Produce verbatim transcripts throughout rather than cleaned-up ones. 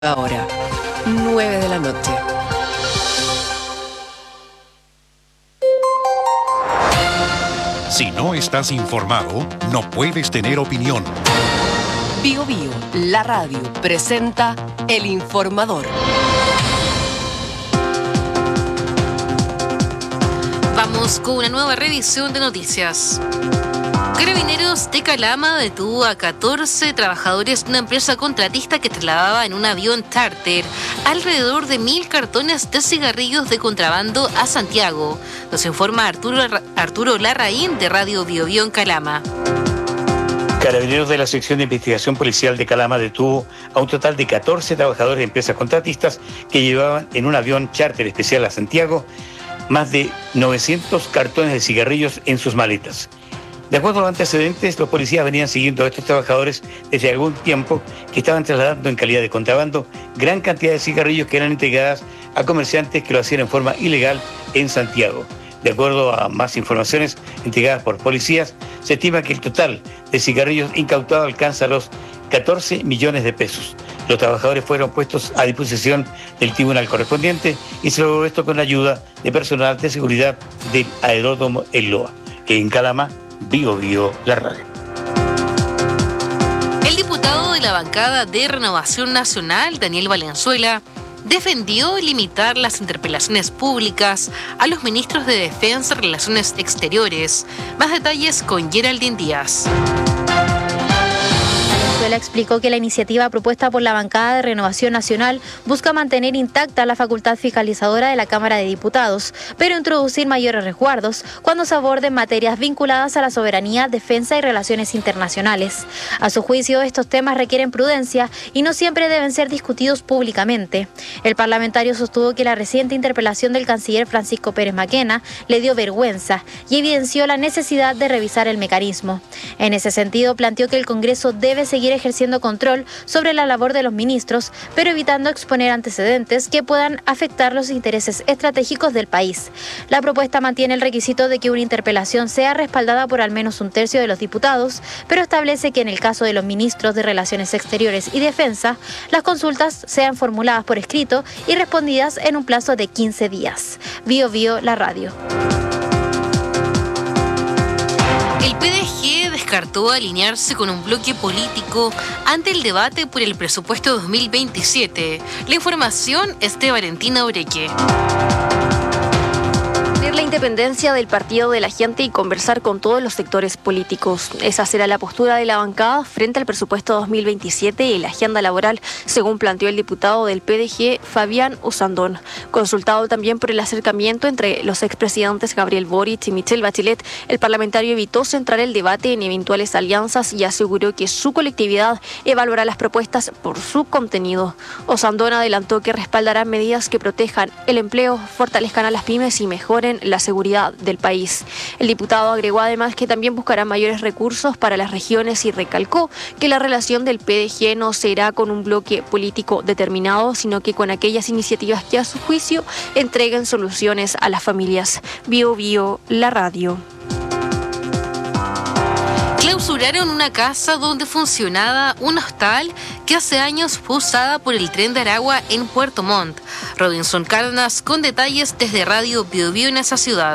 Ahora, nueve de la noche. Si no estás informado, no puedes tener opinión. Bio Bio, la radio, presenta El Informador. Vamos con una nueva revisión de noticias. Carabineros de Calama detuvo a catorce trabajadores de una empresa contratista que trasladaba en un avión charter alrededor de mil cartones de cigarrillos de contrabando a Santiago. Nos informa Arturo, Arturo Larraín de Radio Bio Bio en Calama. Carabineros de la sección de investigación policial de Calama detuvo a un total de catorce trabajadores de empresas contratistas que llevaban en un avión charter especial a Santiago más de novecientos cartones de cigarrillos en sus maletas. De acuerdo a los antecedentes, los policías venían siguiendo a estos trabajadores desde algún tiempo que estaban trasladando en calidad de contrabando gran cantidad de cigarrillos que eran entregadas a comerciantes que lo hacían en forma ilegal en Santiago. De acuerdo a más informaciones entregadas por policías, se estima que el total de cigarrillos incautados alcanza los catorce millones de pesos. Los trabajadores fueron puestos a disposición del tribunal correspondiente y se logró esto con la ayuda de personal de seguridad del aeródromo El Loa, que en Calama Bio Bio, la radio. El diputado de la bancada de Renovación Nacional, Daniel Valenzuela, defendió limitar las interpelaciones públicas a los ministros de Defensa y Relaciones Exteriores. Más detalles con Geraldine Díaz. Valenzuela explicó que la iniciativa propuesta por la bancada de Renovación Nacional busca mantener intacta la facultad fiscalizadora de la Cámara de Diputados, pero introducir mayores resguardos cuando se aborden materias vinculadas a la soberanía, defensa y relaciones internacionales. A su juicio, estos temas requieren prudencia y no siempre deben ser discutidos públicamente. El parlamentario sostuvo que la reciente interpelación del canciller Francisco Pérez Maquena le dio vergüenza y evidenció la necesidad de revisar el mecanismo. En ese sentido, planteó que el Congreso debe seguir ejerciendo control sobre la labor de los ministros, pero evitando exponer antecedentes que puedan afectar los intereses estratégicos del país. La propuesta mantiene el requisito de que una interpelación sea respaldada por al menos un tercio de los diputados, pero establece que en el caso de los ministros de Relaciones Exteriores y Defensa, las consultas sean formuladas por escrito y respondidas en un plazo de quince días. Bio Bio, la radio. El P D G descartó alinearse con un bloque político ante el debate por el presupuesto dos mil veintisiete. La información es de Valentina Oreque. La independencia del partido de la gente y conversar con todos los sectores políticos. Esa será la postura de la bancada frente al presupuesto dos mil veintisiete y la agenda laboral, según planteó el diputado del P D G, Fabián Usandón. Consultado también por el acercamiento entre los expresidentes Gabriel Boric y Michelle Bachelet, el parlamentario evitó centrar el debate en eventuales alianzas y aseguró que su colectividad evaluará las propuestas por su contenido. Usandón adelantó que respaldará medidas que protejan el empleo, fortalezcan a las pymes y mejoren la seguridad del país. El diputado agregó además que también buscará mayores recursos para las regiones y recalcó que la relación del P D G no será con un bloque político determinado, sino que con aquellas iniciativas que a su juicio entreguen soluciones a las familias. Bio Bio, la radio. Clausuraron una casa donde funcionaba un hostal que hace años fue usada por el Tren de Aragua en Puerto Montt. Robinson Cárdenas con detalles desde Radio Bio Bio en esa ciudad.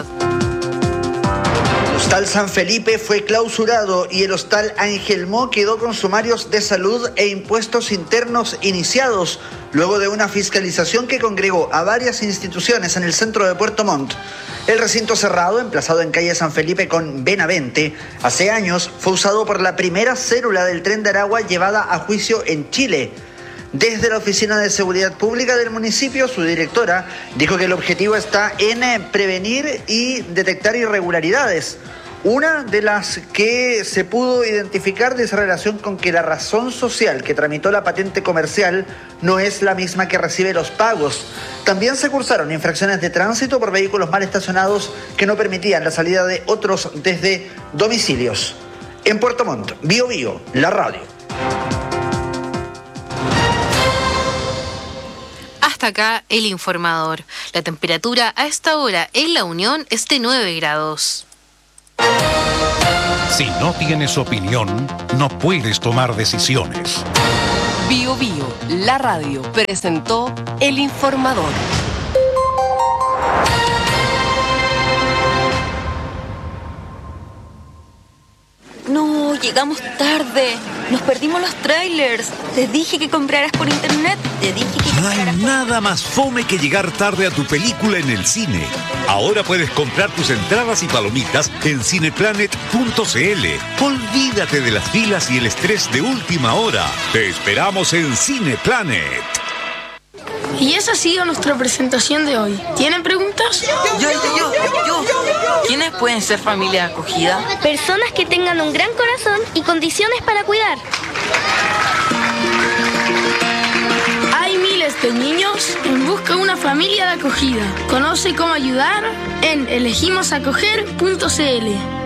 El hostal San Felipe fue clausurado y el hostal Ángel Mo quedó con sumarios de salud e impuestos internos iniciados luego de una fiscalización que congregó a varias instituciones en el centro de Puerto Montt. El recinto cerrado, emplazado en calle San Felipe con Benavente, hace años fue usado por la primera célula del Tren de Aragua llevada a juicio en Chile. Desde la Oficina de Seguridad Pública del municipio, su directora dijo que el objetivo está en prevenir y detectar irregularidades. Una de las que se pudo identificar dice relación con que la razón social que tramitó la patente comercial no es la misma que recibe los pagos. También se cursaron infracciones de tránsito por vehículos mal estacionados que no permitían la salida de otros desde domicilios. En Puerto Montt, Bio Bio, la radio. Hasta acá el informador. La temperatura a esta hora en La Unión es de nueve grados. Si no tienes opinión, no puedes tomar decisiones. Bio Bio, la radio, presentó El Informador. No, llegamos tarde. Nos perdimos los trailers. Te dije que compraras por internet. Te dije que No compraras hay por... nada más fome que llegar tarde a tu película en el cine. Ahora puedes comprar tus entradas y palomitas en cineplanet punto c l. Olvídate de las filas y el estrés de última hora. Te esperamos en Cineplanet. Y esa ha sido nuestra presentación de hoy. ¿Tienen preguntas? Yo, yo, yo, yo. ¿Quiénes pueden ser familia acogida? Personas que tengan un gran corazón y condiciones para cuidar. Hay miles de niños en busca de una familia de acogida. Conoce cómo ayudar en elegimos acoger punto c l.